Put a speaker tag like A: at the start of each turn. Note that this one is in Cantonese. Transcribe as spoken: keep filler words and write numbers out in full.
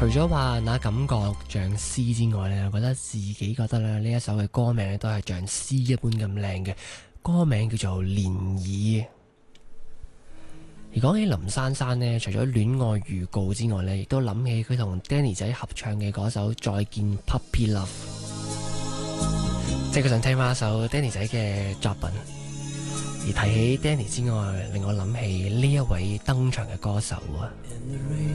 A: 除咗話那感覺像詩之外呢，我覺得自己覺得咧呢一首嘅歌名都係像詩一般咁靚嘅，歌名叫做《漣漪》。而講起林珊珊呢，除咗戀愛預告之外呢，亦都諗起佢同 Danny 仔合唱嘅嗰首《再見 Puppy Love》，即係佢想聽翻一首 Danny 仔嘅作品。而提起 Danny 之外，令我諗起呢一位登場嘅歌手啊。